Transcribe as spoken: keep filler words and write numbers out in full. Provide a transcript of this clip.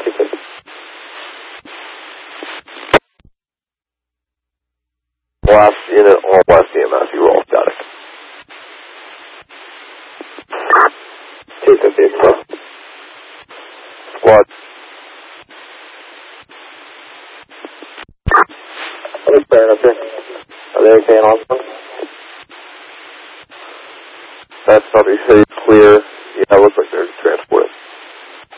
Last unit, all last E M S, you were all static. two fifty express. Squad. Are they clearing up here? Are they okay in Austin? That's probably safe, clear. Yeah, it looks like they're transporting.